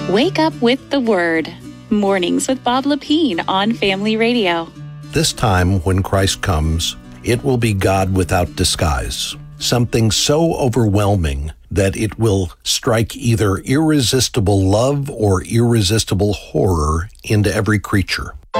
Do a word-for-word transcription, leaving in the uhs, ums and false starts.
Wake up with the Word. Mornings with Bob Lepine on Family Radio. This time, when Christ comes, it will be God without disguise. Something so overwhelming that it will strike either irresistible love or irresistible horror into every creature.